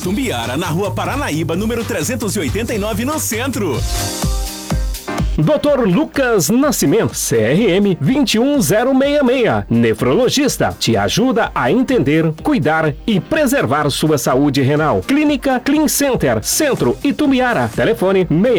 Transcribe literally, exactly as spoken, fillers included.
Itumbiara, na Rua Paranaíba, número trezentos e oitenta e nove, no centro. doutor Lucas Nascimento, C R M dois um zero seis seis, nefrologista, te ajuda a entender, cuidar e preservar sua saúde renal. Clínica Clean Center, Centro Itumbiara, telefone seis